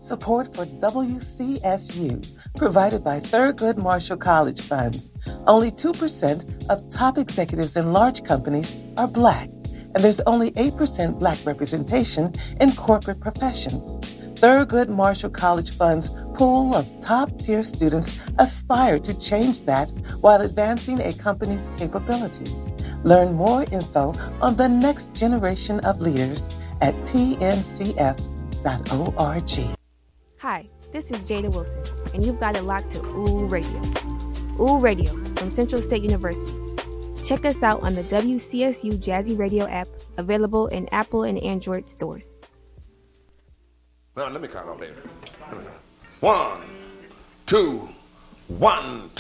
Support for WCSU, provided by Thurgood Marshall College Fund. Only 2% of top executives in large companies are Black, and there's only 8% Black representation in corporate professions. Thurgood Marshall College Fund's pool of top-tier students aspire to change that while advancing a company's capabilities. Learn more info on the next generation of leaders at tncf.org. Hi, this is Jada Wilson, and you've got it locked to Ooh Radio. Ooh Radio from Central State University. Check us out on the WCSU Jazzy Radio app, available in Apple and Android stores. Now, let me count off later. 1, 2, 1, 2.